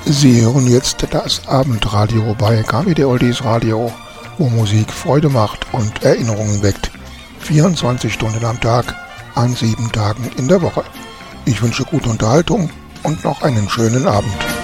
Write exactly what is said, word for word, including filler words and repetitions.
Sie hören jetzt das Abendradio bei K W D Oldies Radio, wo Musik Freude macht und Erinnerungen weckt. vierundzwanzig Stunden am Tag, an sieben Tagen in der Woche. Ich wünsche gute Unterhaltung und noch einen schönen Abend.